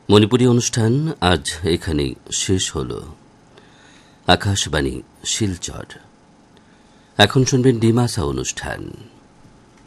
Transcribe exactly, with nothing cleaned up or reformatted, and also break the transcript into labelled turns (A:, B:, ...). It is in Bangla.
A: মণিপুরী অনুষ্ঠান আজ এখানেই শেষ হল। আকাশবাণী শিলচর। এখন শুনবেন ডিমাসা অনুষ্ঠান।